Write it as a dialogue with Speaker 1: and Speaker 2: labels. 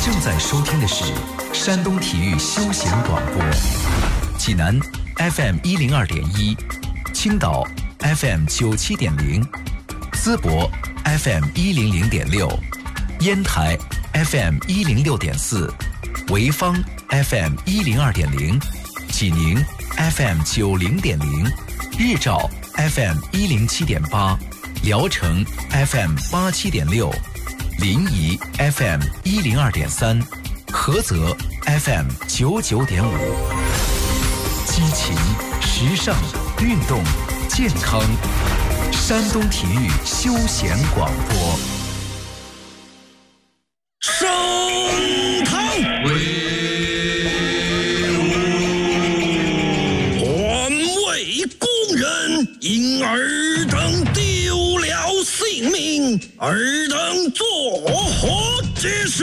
Speaker 1: 正在收听的是山东体育休闲广播，济南 FM 102.1，青岛 FM 97.0，淄博 FM 100.6，烟台 FM 106.4，潍坊 FM 102.0，济宁 FM 90.0，日照 FM 107.8，聊城 FM 87.6，临沂 FM 102.3，菏泽 FM 99.5。激情、时尚、运动、健康，山东体育休闲广播。
Speaker 2: 升堂威武，环卫工人因尔等丢了性命，尔等作何解释？